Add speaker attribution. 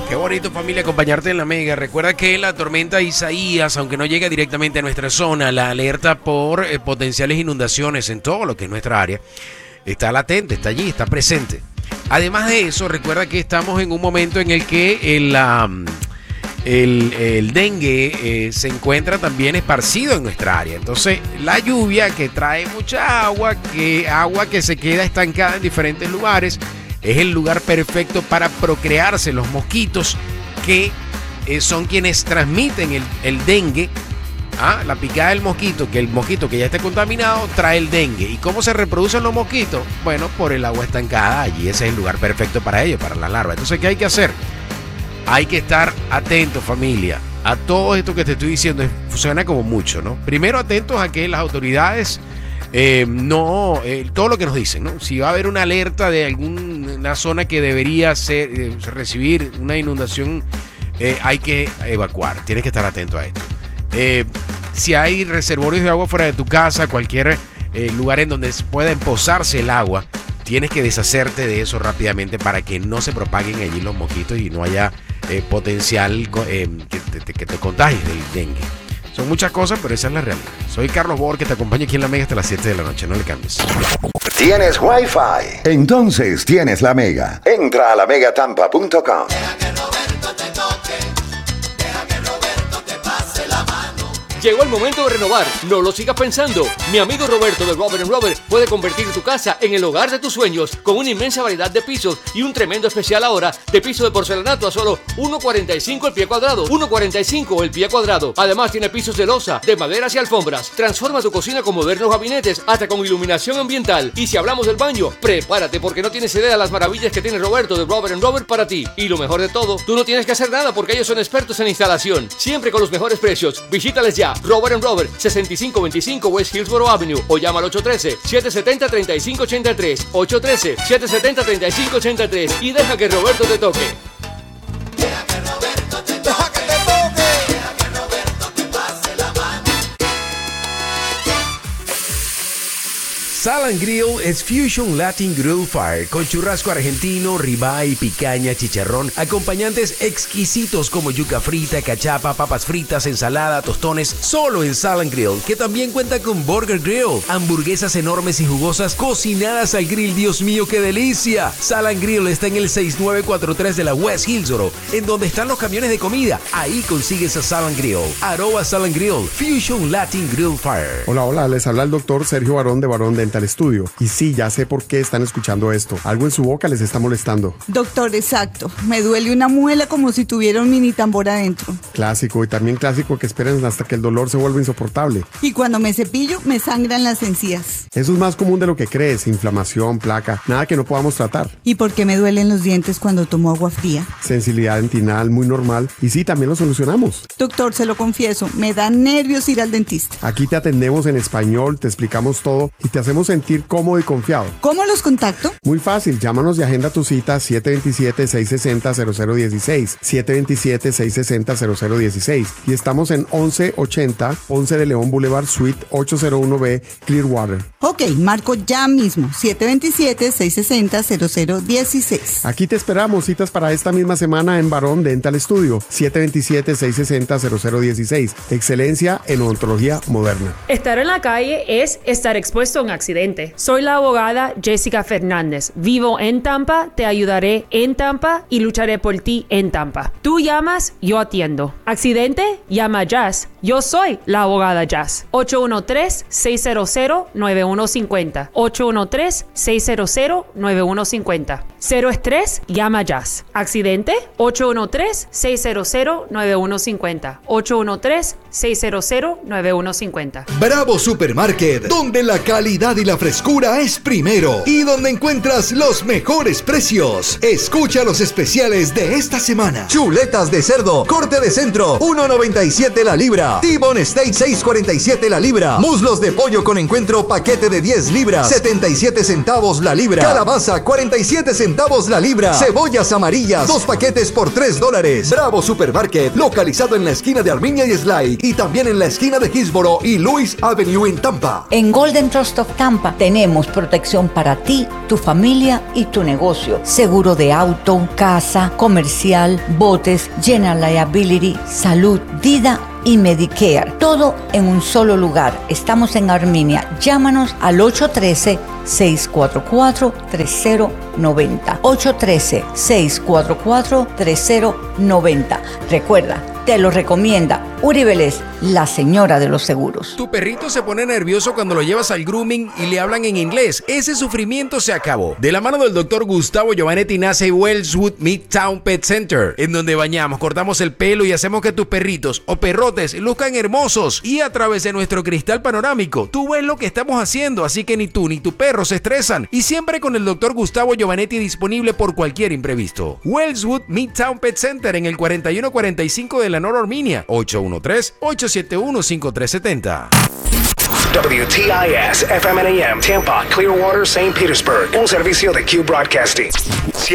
Speaker 1: Qué bonito, familia, acompañarte en la Mega. Recuerda que la tormenta Isaías, aunque no llega directamente a nuestra zona, la alerta por potenciales inundaciones en todo lo que es nuestra área, está latente, está allí, está presente. Además de eso, recuerda que estamos en un momento en el que el dengue se encuentra también esparcido en nuestra área. Entonces, la lluvia que trae mucha agua que se queda estancada en diferentes lugares, es el lugar perfecto para procrearse los mosquitos que son quienes transmiten el dengue. La picada del mosquito, que el mosquito que ya esté contaminado trae el dengue. ¿Y cómo se reproducen los mosquitos? Bueno, por el agua estancada allí. Ese es el lugar perfecto para ellos, para la larva. Entonces, ¿qué hay que hacer? Hay que estar atentos, familia, a todo esto que te estoy diciendo. Suena como mucho, ¿no? Primero, atentos a que las autoridades todo lo que nos dicen, ¿no? Si va a haber una alerta de alguna zona que debería recibir una inundación, hay que evacuar. Tienes que estar atento a esto. Si hay reservorios de agua fuera de tu casa, cualquier lugar en donde pueda empozarse el agua, tienes que deshacerte de eso rápidamente para que no se propaguen allí los mosquitos y no haya potencial que te contagies del dengue. Son muchas cosas, pero esa es la realidad. Soy Carlos Bor, que te acompaña aquí en La Mega hasta las 7 de la noche. No le cambies.
Speaker 2: ¿Tienes Wi-Fi? Entonces tienes La Mega. Entra a lamegatampa.com.
Speaker 3: Llegó el momento de renovar, no lo sigas pensando. Mi amigo Roberto de Robert & Robert puede convertir tu casa en el hogar de tus sueños con una inmensa variedad de pisos y un tremendo especial ahora de piso de porcelanato a solo $1.45 el pie cuadrado. $1.45 el pie cuadrado. Además tiene pisos de losa, de maderas y alfombras. Transforma tu cocina con modernos gabinetes hasta con iluminación ambiental. Y si hablamos del baño, prepárate porque no tienes idea de las maravillas que tiene Roberto de Robert & Robert para ti. Y lo mejor de todo, tú no tienes que hacer nada porque ellos son expertos en instalación. Siempre con los mejores precios. Visítales ya. Robert & Robert, 6525 West Hillsborough Avenue o llama al 813-770-3583. 813-770-3583 y deja que Roberto te toque.
Speaker 4: Deja que Roberto te toque. Deja que te toque. Deja que Roberto te pase la mano.
Speaker 1: Sal & Grill es Fusion Latin Grill Fire con churrasco argentino, ribeye, picaña, chicharrón, acompañantes exquisitos como yuca frita, cachapa, papas fritas, ensalada, tostones, solo en Sal & Grill, que también cuenta con Burger Grill, hamburguesas enormes y jugosas cocinadas al grill. Dios mío, qué delicia. Sal & Grill está en el 6943 de la West Hillsborough, en donde están los camiones de comida. Ahí consigues a Sal & Grill. @Sal & Grill, Fusion Latin Grill Fire.
Speaker 5: Hola, les habla el doctor Sergio Barón de Barón Dental Studio. Y sí, ya sé por qué están escuchando esto. Algo en su boca les está molestando.
Speaker 6: Doctor, exacto. Me duele una muela como si tuviera un mini tambor adentro.
Speaker 5: Clásico, y también clásico que esperen hasta que el dolor se vuelva insoportable.
Speaker 6: Y cuando me cepillo, me sangran las encías.
Speaker 5: Eso es más común de lo que crees. Inflamación, placa, nada que no podamos tratar.
Speaker 6: ¿Y por qué me duelen los dientes cuando tomo agua fría?
Speaker 5: Sensibilidad dentinal, muy normal. Y sí, también lo solucionamos.
Speaker 6: Doctor, se lo confieso, me da nervios ir al dentista.
Speaker 5: Aquí te atendemos en español, te explicamos todo y te hacemos sentir cómodo y confiado.
Speaker 6: ¿Cómo los contacto?
Speaker 5: Muy fácil, llámanos y agenda tu cita 727-660-0016, 727-660-0016 y estamos en 1180 Ponce de León Boulevard, Suite 801B, Clearwater.
Speaker 6: Ok, marco ya mismo, 727-660-0016.
Speaker 5: Aquí te esperamos, citas para esta misma semana en Barón Dental Studio, 727-660-0016, excelencia en odontología moderna.
Speaker 7: Estar en la calle es estar expuesto a un accidente. Soy la abogada Jessica Fernández. Vivo en Tampa, te ayudaré en Tampa y lucharé por ti en Tampa. Tú llamas, yo atiendo. ¿Accidente? Llama a Jazz. Yo soy la abogada Jazz. 813-600-9150. 813-600-9150. Cero estrés, llama a Jazz. ¿Accidente? 813-600-9150. 813-600-9150.
Speaker 8: Bravo Supermarket, donde la calidad y la frescura es primero y donde encuentras los mejores precios. Escucha los especiales de esta semana. Chuletas de cerdo, corte de centro, $1.97 la libra. T-Bone Steak, $6.47 la libra. Muslos de pollo con encuentro, paquete de 10 libras, 77 centavos la libra. Calabaza, 47 centavos la libra. Cebollas amarillas, 2 paquetes por $3. Bravo Supermarket, localizado en la esquina de Armiña y Sly y también en la esquina de Hillsborough y Lewis Avenue en Tampa.
Speaker 9: En Golden Trust of Tampa tenemos protección para ti, tu familia y tu negocio. Seguro de auto, casa, comercial, botes, general liability, salud, vida y Medicare. Todo en un solo lugar. Estamos en Arminia. Llámanos al 813-644-3090. 813-644-3090. Recuerda, te lo recomienda Uri Vélez, la señora de los seguros.
Speaker 1: Tu perrito se pone nervioso cuando lo llevas al grooming y le hablan en inglés. Ese sufrimiento se acabó. De la mano del doctor Gustavo Giovanetti nace Wellswood Midtown Pet Center, en donde bañamos, cortamos el pelo y hacemos que tus perritos o perrotes luzcan hermosos. Y a través de nuestro cristal panorámico, tú ves lo que estamos haciendo, así que ni tú ni tu perro se estresan. Y siempre con el doctor Gustavo Giovanetti disponible por cualquier imprevisto. Wellswood Midtown Pet Center en el 4145 de la North Arminia, 813-871-5370.
Speaker 10: WTIS FM and AM Tampa, Clearwater, St. Petersburg. Un servicio de Q Broadcasting.